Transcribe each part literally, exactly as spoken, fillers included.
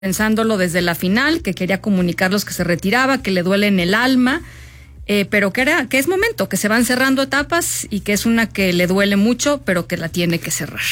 pensándolo desde la final, que quería comunicarlos que se retiraba, que le duele en el alma, eh, pero que era que es momento, que se van cerrando etapas y que es una que le duele mucho, pero que la tiene que cerrar.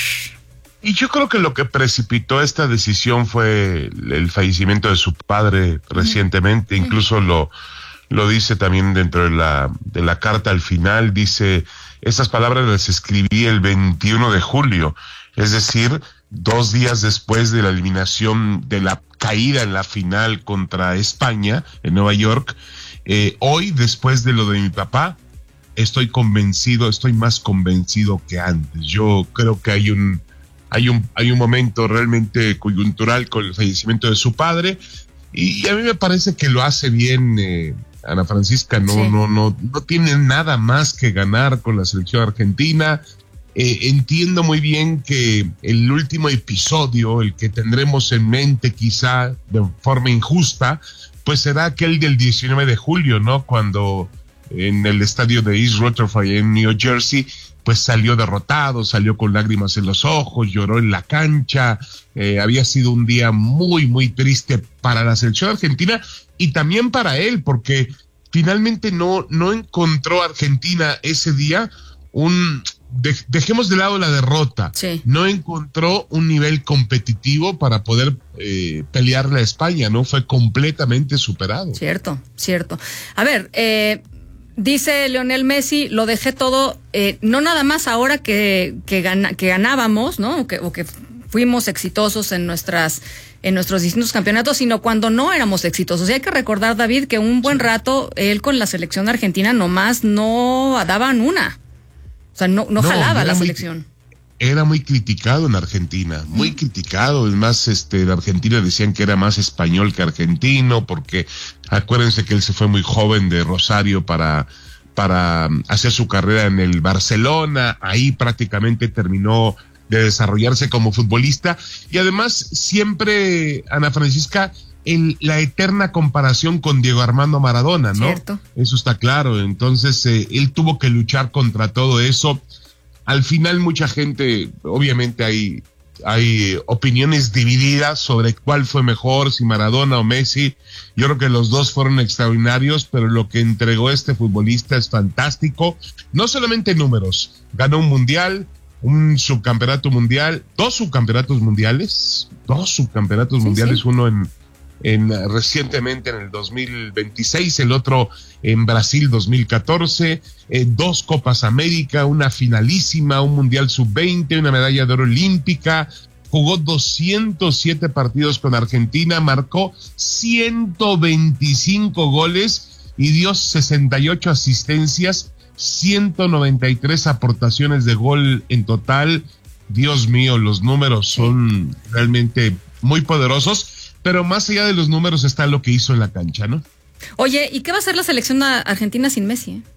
Y yo creo que lo que precipitó esta decisión fue el, el fallecimiento de su padre recientemente, uh-huh. incluso lo, lo dice también dentro de la, de la carta al final, dice, estas palabras las escribí el veintiuno de julio, es decir, dos días después de la eliminación, de la caída en la final contra España en Nueva York. Eh, hoy, después de lo de mi papá, estoy convencido, estoy más convencido que antes. Yo creo que hay un, hay un, hay un momento realmente coyuntural con el fallecimiento de su padre, y, y a mí me parece que lo hace bien, eh, Ana Francisca, no, sí. no, no, no tiene nada más que ganar con la selección argentina. Eh, entiendo muy bien que el último episodio, el que tendremos en mente quizá de forma injusta, pues será aquel del diecinueve de julio, ¿no? Cuando en el estadio de East Rutherford en New Jersey, pues salió derrotado, salió con lágrimas en los ojos, lloró en la cancha. Eh, había sido un día muy, muy triste para la selección argentina y también para él, porque finalmente no, no encontró Argentina ese día un... De, dejemos de lado la derrota. Sí. No encontró un nivel competitivo para poder eh, pelearle a España, ¿no? Fue completamente superado. Cierto, cierto. A ver, eh, dice Lionel Messi, lo dejé todo, eh, no nada más ahora que, que, gana, que ganábamos, ¿no? O que, o que fuimos exitosos en nuestras en nuestros distintos campeonatos, sino cuando no éramos exitosos. Y hay que recordar, David, que un buen rato él con la selección argentina nomás no daban una. O sea, no, no, no jalaba la selección. Muy, era muy criticado en Argentina, muy mm. criticado. Es más, este, en Argentina decían que era más español que argentino, porque acuérdense que él se fue muy joven de Rosario para, para hacer su carrera en el Barcelona. Ahí prácticamente terminó de desarrollarse como futbolista. Y además, siempre, Ana Francisca, en la eterna comparación con Diego Armando Maradona, ¿no? Cierto. Eso está claro. Entonces, eh, él tuvo que luchar contra todo eso. Al final, mucha gente, obviamente hay, hay opiniones divididas sobre cuál fue mejor, si Maradona o Messi. Yo creo que los dos fueron extraordinarios, pero lo que entregó este futbolista es fantástico. No solamente números, ganó un mundial, un subcampeonato mundial, dos subcampeonatos mundiales, dos subcampeonatos sí, mundiales, sí. uno en En, recientemente en el dos mil veintiséis, el otro en Brasil dos mil catorce, eh, dos Copas América, una finalísima, un Mundial sub veinte, una medalla de oro olímpica, jugó doscientos siete partidos con Argentina, marcó ciento veinticinco goles y dio sesenta y ocho asistencias, ciento noventa y tres aportaciones de gol en total. Dios mío, los números son realmente muy poderosos. Pero más allá de los números está lo que hizo en la cancha, ¿no? Oye, ¿y qué va a hacer la selección argentina sin Messi? Eh?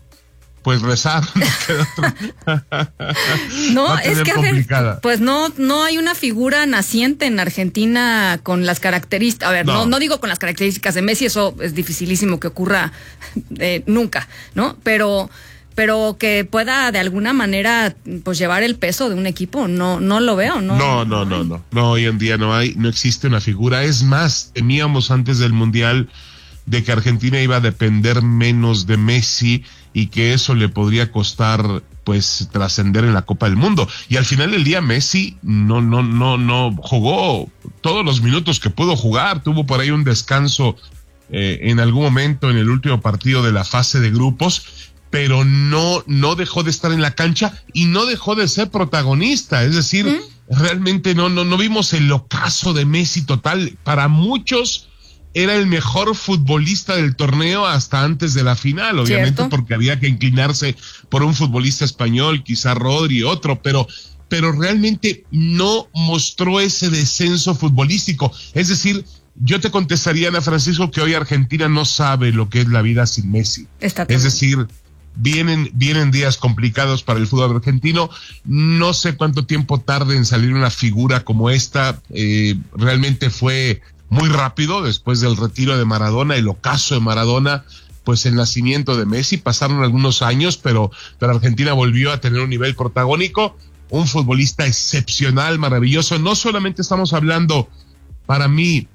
Pues rezar. No, no es que a ver, pues no, no hay una figura naciente en Argentina con las características. A ver, no. no, no digo con las características de Messi, eso es dificilísimo que ocurra eh, nunca, ¿no? Pero pero que pueda de alguna manera pues llevar el peso de un equipo, no no lo veo, no. No, no, no, no, no, hoy en día no hay, no existe una figura. Es más, temíamos antes del Mundial de que Argentina iba a depender menos de Messi y que eso le podría costar pues trascender en la Copa del Mundo. Y al final del día Messi no, no, no, no jugó todos los minutos que pudo jugar, tuvo por ahí un descanso eh, en algún momento en el último partido de la fase de grupos, pero no, no dejó de estar en la cancha y no dejó de ser protagonista. Es decir, ¿Mm? realmente no, no, no vimos el ocaso de Messi total. Para muchos era el mejor futbolista del torneo hasta antes de la final, obviamente, ¿cierto? Porque había que inclinarse por un futbolista español, quizá Rodri, otro, pero, pero realmente no mostró ese descenso futbolístico. Es decir, yo te contestaría, Ana Francisco, que hoy Argentina no sabe lo que es la vida sin Messi. Está es decir, Vienen, vienen días complicados para el fútbol argentino. No sé cuánto tiempo tarde en salir una figura como esta. Eh, realmente fue muy rápido después del retiro de Maradona, el ocaso de Maradona, pues el nacimiento de Messi. Pasaron algunos años, pero, pero Argentina volvió a tener un nivel protagónico. Un futbolista excepcional, maravilloso. No solamente estamos hablando para mí